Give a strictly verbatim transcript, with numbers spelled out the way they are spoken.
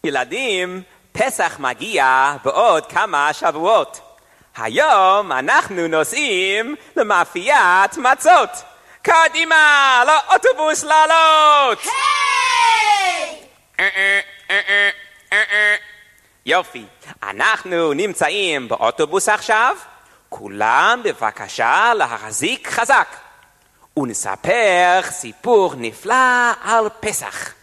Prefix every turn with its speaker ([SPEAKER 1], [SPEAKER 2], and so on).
[SPEAKER 1] ילדים, פסח מגיע בעוד כמה שבועות. היום אנחנו נוסעים למאפיית מצות. קדימה, לאוטובוס לעלות! היי! יופי, אנחנו נמצאים באוטובוס עכשיו. כולם בבקשה להחזיק חזק. ונספר סיפור נפלא על פסח.